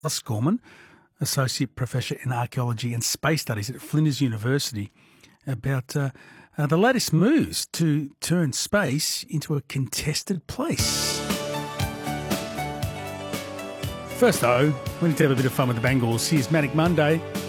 Alice Gorman, Associate Professor in Archaeology and Space Studies at Flinders University, about the latest moves to turn space into a contested place. First, though, we need to have a bit of fun with the Bangles. Here's Manic Monday